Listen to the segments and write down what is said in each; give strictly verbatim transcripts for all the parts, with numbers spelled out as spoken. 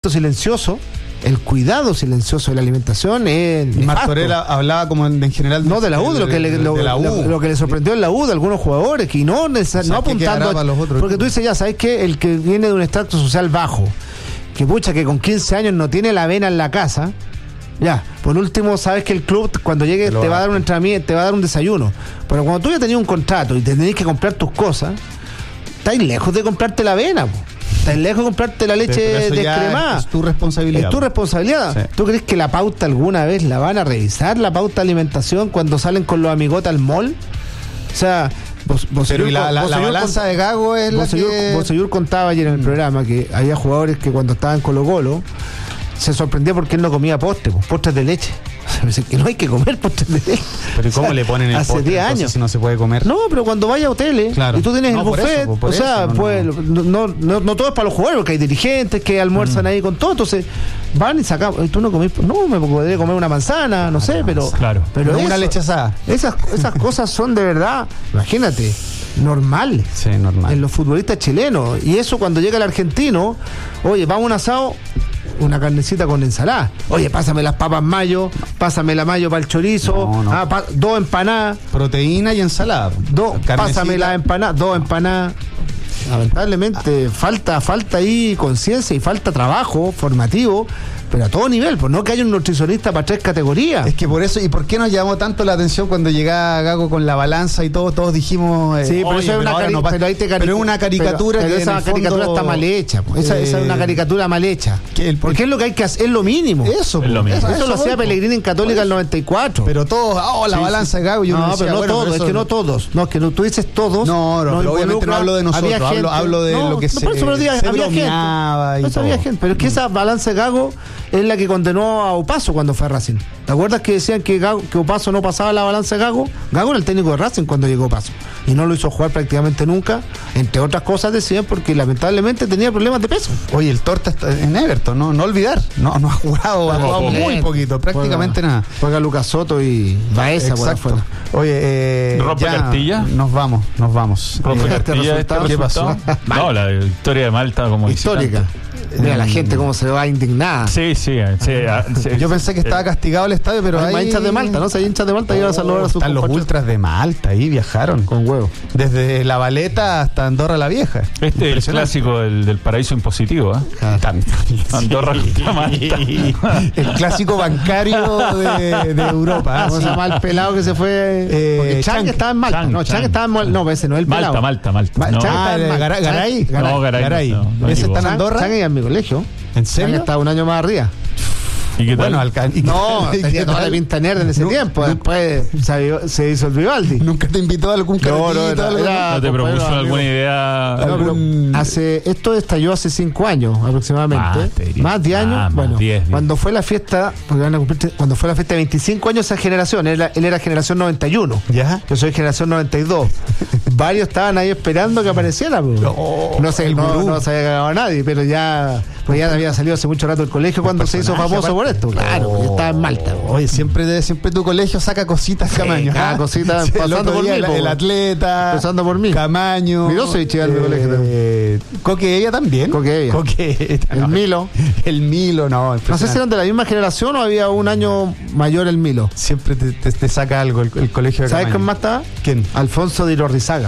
silencioso, el cuidado silencioso de la alimentación es nefasto. Martorell hablaba como en, en general no de la U, de, lo, que le, lo, de la U. Lo, lo que le sorprendió en la U de algunos jugadores que no, neces- o sea, no apuntando a, los otros, porque tú dices ya, ¿sabes qué? El que viene de un extracto social bajo, que pucha que con quince años no tiene la avena en la casa, ya, por último sabes que el club cuando llegue te, te va a dar un entrenamiento, te va a dar un desayuno, pero cuando tú ya tenías un contrato y te tenés que comprar tus cosas, estás lejos de comprarte la avena, po. Estás lejos de comprarte la leche descremada. Es tu responsabilidad. Es tu responsabilidad. Sí. ¿Tú crees que la pauta alguna vez la van a revisar, la pauta de alimentación, cuando salen con los amigotes al mall? O sea, vos, vos pero y la, la, la balanza de Gago es la que... Bosellur contaba ayer en el programa que había jugadores que cuando estaban en Colo-Colo se sorprendía porque él no comía postre, postres de leche. O sea, que no hay que comer postres de leche. Pero ¿y cómo o sea, le ponen el hace postre diez años si no se puede comer? No, pero cuando vaya a hoteles, claro, y tú tienes no, el buffet, eso, o sea, eso, no, pues no. No, no, no todo es para los jugadores, porque hay dirigentes que almuerzan mm. ahí con todo, entonces van y sacan, tú no comés, no, me podría comer una manzana, no ah, sé, pero claro, pero eso, una leche asada. Esas, esas cosas son de verdad, imagínate, normales. Sí, normal. En los futbolistas chilenos. Y eso cuando llega el argentino, oye, vamos a un asado, una carnecita con ensalada. Oye, pásame las papas mayo, pásame la mayo para el chorizo, no, no. Ah, pa- dos empanadas. Proteína y ensalada. Dos, pásame las empanadas, dos empanadas. Lamentablemente ah. falta, falta ahí conciencia y falta trabajo formativo, pero a todo nivel, pues no que haya un nutricionista para tres categorías. Es que por eso, ¿y por qué nos llamó tanto la atención cuando llegaba Gago con la balanza y todo? Todos dijimos, eh, sí, pero eso es una cari- no pero, ahí te cari- pero es una caricatura pero, pero que esa en caricatura fondo, está mal hecha, pues. esa, eh, esa es una caricatura mal hecha. El, porque es lo que hay que hacer, es lo mínimo. Eso, es lo mínimo. Eso, eso, eso lo hacía voy, Pellegrini en Católica en el noventa y cuatro. Pero todos, oh, la sí, balanza de Gago. Yo no, decía, pero no bueno, todos, pero es que no todos. No, es que tú dices todos. No, no, pero obviamente no hablo de nosotros, hablo, gente, hablo de no, lo que no, se, por eso, pero diga, se había bromeaba gente. y todo. Había gente, pero es que esa balanza de Gago es la que condenó a Opaso cuando fue a Racing. ¿Te acuerdas que decían que, Gago, que Opaso no pasaba la balanza de Gago? Gago era el técnico de Racing cuando llegó Opaso y no lo hizo jugar prácticamente nunca, entre otras cosas decían porque lamentablemente tenía problemas de peso. Oye, el Torta está en Everton, no, no olvidar, no, no ha jugado, ha jugado muy poquito, prácticamente juega, nada. Juega Lucas Soto y Baeza por afuera. Oye, eh, ¿rompe cartilla? Nos vamos, nos vamos. ¿Rompe cartilla este ¿Qué pasó? No, la victoria de Malta como histórica. Visitante. Mira la gente cómo se va indignada. Sí, sí, sí, sí. Yo pensé que estaba castigado el estadio, pero hay hay hinchas de Malta, ¿no? Si hay hinchas de Malta, oh, iban a saludar a sus están los ultras de Malta, ahí viajaron con huevo. Desde La Valeta hasta Andorra la Vieja. Este es el clásico del, del paraíso impositivo, ¿eh? Ah, sí. Andorra contra Malta. El clásico bancario de, de Europa. ¿Cómo se llama el pelado que se fue? Eh, Chang, Chang estaba en Malta. Chang, no, Chang, Chang estaba en Malta. No, ese no es el pelado. Malta, Malta, Malta. Ma- no. Ah, Garay. Garay. No, Garay. Garay. No, no, ¿Ese está en Andorra? Chang es en mi colegio. ¿En serio? Estaba un año más arriba. ¿Y qué tal? Bueno, alca- ¿y no, qué tenía toda la pinta nerd en ese no, tiempo. No, Después se, se hizo el Vivaldi. ¿Nunca te invitó a algún no, no, carretito? era, era, ¿No te propuso bueno, alguna idea? No, algún... hace, esto estalló hace cinco años aproximadamente. Ah, más de años. Ah, bueno, diez, cuando fue la fiesta, porque van a cumplir, cuando fue la fiesta de veinticinco años esa generación, él, él era generación noventa y uno. ¿Ya? Yo soy generación noventa y dos. Varios estaban ahí esperando que apareciera. Pues. No, no sé, no, no se había cagado a nadie, pero ya, pues ya había salido hace mucho rato del colegio cuando se hizo famoso aparte. Por esto. Claro, oh. Estaba en Malta. Oye, siempre, siempre tu colegio saca cositas, sí, Camaño. Cada cosita sí, pasando por mí. El, el atleta. Pasando por mí. Camaño. Mirosevic iba al colegio. Eh, Coque ella también. Coque ella. Coque el Milo. El Milo, no. No sé si eran de la misma generación o había un año mayor el Milo. Siempre te, te, te saca algo el, el colegio de ¿Sabes Camaño? quién más estaba? ¿Quién? Alfonso de Irorrizaga.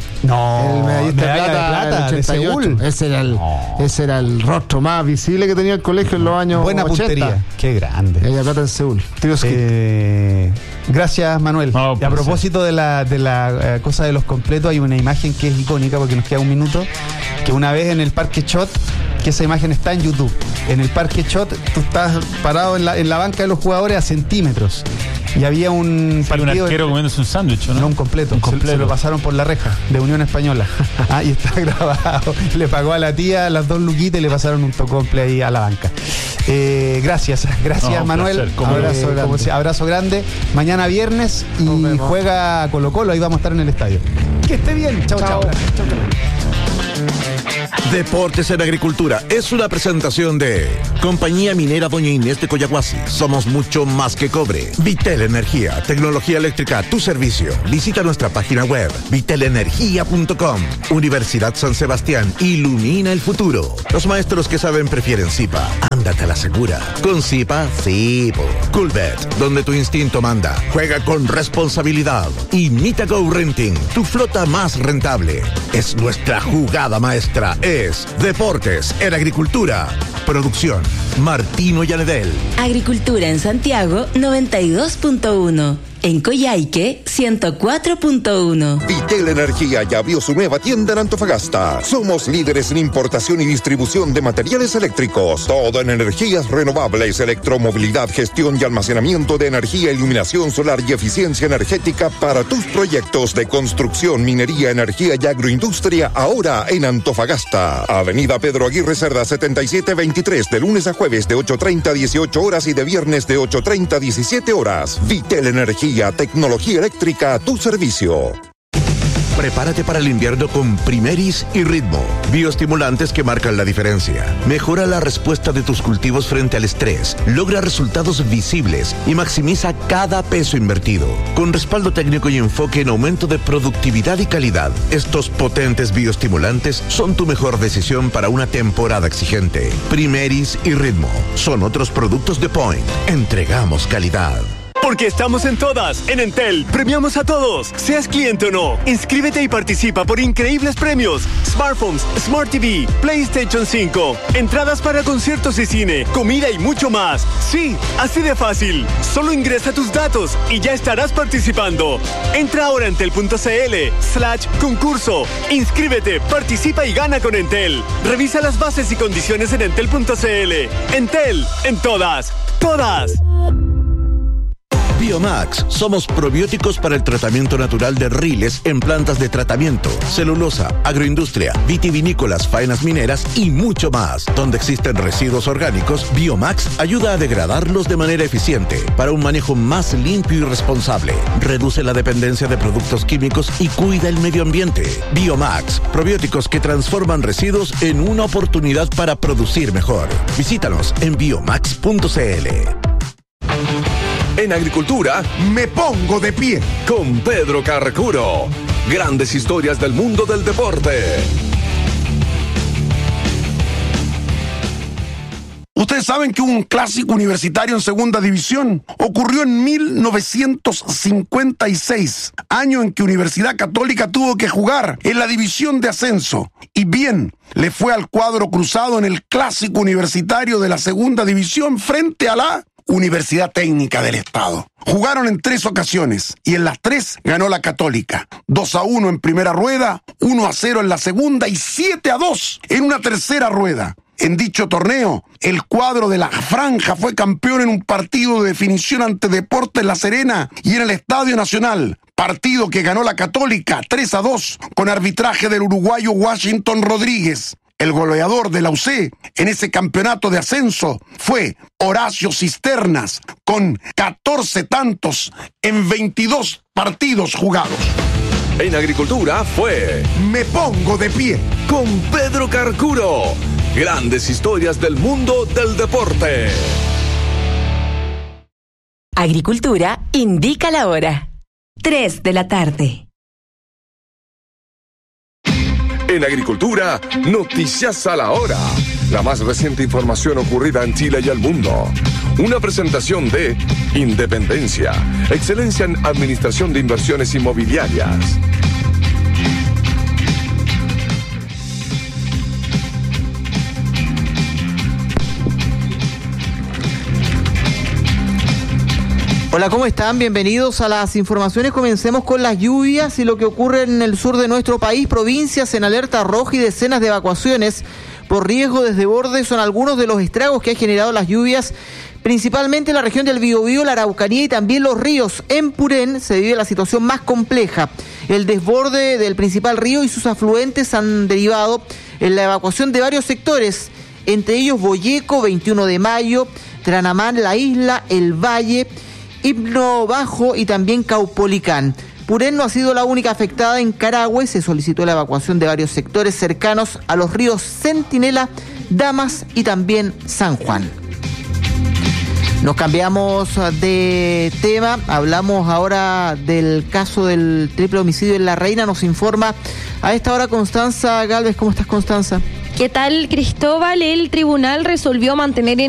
No, el medallista de plata, de plata el ochenta y ocho. De Seúl. Ese era el, no. ese era el rostro más visible que tenía el colegio en los años Buena ochenta. Puntería. Qué grande. Medalla de plata en Seúl. Eh, gracias, Manuel. No, y a propósito de la, de la eh, cosa de los completos, hay una imagen que es icónica porque nos queda un minuto, que una vez en el Parque Chot, que esa imagen está en YouTube, en el Parque Chot tú estás parado en la, en la banca de los jugadores a centímetros y había un sí, partido un arquero de, comiéndose un sándwich, ¿no? No, un completo, un completo. Se, se lo pasaron por la reja de Unión Española. Ah, y está grabado. Le pagó a la tía las dos luquitas y le pasaron un tocomple ahí a la banca. Eh, gracias, gracias no, Manuel. Placer, abrazo, eh, grande. Si, abrazo grande. Mañana viernes y juega Colo Colo, ahí vamos a estar en el estadio. Que esté bien. Chao, chao. chao. Deportes en Agricultura es una presentación de Compañía Minera Doña Inés de Coyahuasi. Somos mucho más que cobre. Vitel Energía, tecnología eléctrica a tu servicio. Visita nuestra página web vitel energía punto com. Universidad San Sebastián, ilumina el futuro. Los maestros que saben prefieren Zipa. Ándate a la segura. Con Zipa, sí. Coolbet, donde tu instinto manda. Juega con responsabilidad. Y Mitago Renting, tu flota más rentable. Es nuestra jugada maestra. Es Deportes en Agricultura. Producción, Martino Yanedel. Agricultura en Santiago, noventa y dos punto uno. En Coyhaique, ciento cuatro punto uno. Vitel Energía ya abrió su nueva tienda en Antofagasta. Somos líderes en importación y distribución de materiales eléctricos. Todo en energías renovables, electromovilidad, gestión y almacenamiento de energía, iluminación solar y eficiencia energética para tus proyectos de construcción, minería, energía y agroindustria, ahora en Antofagasta. Avenida Pedro Aguirre Cerda setenta y siete veintitrés, de lunes a jueves de ocho treinta a dieciocho horas y de viernes de ocho treinta a diecisiete horas. Vitel Energía. Tecnología eléctrica a tu servicio. Prepárate para el invierno con Primeris y Ritmo, bioestimulantes que marcan la diferencia. Mejora la respuesta de tus cultivos frente al estrés, logra resultados visibles y maximiza cada peso invertido. Con respaldo técnico y enfoque en aumento de productividad y calidad, estos potentes bioestimulantes son tu mejor decisión para una temporada exigente. Primeris y Ritmo son otros productos de Point. Entregamos calidad. Porque estamos en todas. En Entel premiamos a todos, seas cliente o no. Inscríbete y participa por increíbles premios: smartphones, Smart T V, PlayStation cinco, entradas para conciertos y cine, comida y mucho más. Sí, así de fácil. Solo ingresa tus datos y ya estarás participando. Entra ahora a entel.cl slash concurso. Inscríbete, participa y gana con Entel. Revisa las bases y condiciones en entel.cl. Entel, en todas, todas. Biomax, somos probióticos para el tratamiento natural de riles en plantas de tratamiento, celulosa, agroindustria, vitivinícolas, faenas mineras y mucho más. Donde existen residuos orgánicos, Biomax ayuda a degradarlos de manera eficiente para un manejo más limpio y responsable. Reduce la dependencia de productos químicos y cuida el medio ambiente. Biomax, probióticos que transforman residuos en una oportunidad para producir mejor. Visítanos en biomax punto cl. En Agricultura, me pongo de pie con Pedro Carcuro. Grandes historias del mundo del deporte. Ustedes saben que un clásico universitario en segunda división ocurrió en mil novecientos cincuenta y seis, año en que Universidad Católica tuvo que jugar en la división de ascenso. Y bien, le fue al cuadro cruzado en el clásico universitario de la segunda división frente a la Universidad Técnica del Estado. Jugaron en tres ocasiones y en las tres ganó la Católica. dos a uno en primera rueda, uno a cero en la segunda y siete a dos en una tercera rueda. En dicho torneo, el cuadro de la Franja fue campeón en un partido de definición ante Deportes La Serena y en el Estadio Nacional. Partido que ganó la Católica tres a dos con arbitraje del uruguayo Washington Rodríguez. El goleador de la U C en ese campeonato de ascenso fue Horacio Cisternas, con catorce tantos en veintidós partidos jugados. En Agricultura fue Me Pongo de Pie con Pedro Carcuro. Grandes historias del mundo del deporte. Agricultura indica la hora. tres de la tarde. En Agricultura, noticias a la hora. La más reciente información ocurrida en Chile y el mundo. Una presentación de Independencia, excelencia en administración de inversiones inmobiliarias. Hola, ¿cómo están? Bienvenidos a las informaciones. Comencemos con las lluvias y lo que ocurre en el sur de nuestro país. Provincias en alerta roja y decenas de evacuaciones por riesgo de desbordes son algunos de los estragos que han generado las lluvias, principalmente en la región del Biobío, la Araucanía y también los ríos. En Purén se vive la situación más compleja. El desborde del principal río y sus afluentes han derivado en la evacuación de varios sectores, entre ellos Boyeco, veintiuno de mayo, Tranamán, La Isla, El Valle, Himno Bajo y también Caupolicán. Purén no ha sido la única afectada en Carahue. Se solicitó la evacuación de varios sectores cercanos a los ríos Centinela, Damas y también San Juan. Nos cambiamos de tema, hablamos ahora del caso del triple homicidio en La Reina. Nos informa a esta hora Constanza Galvez. ¿Cómo estás, Constanza? ¿Qué tal, Cristóbal? El tribunal resolvió mantener en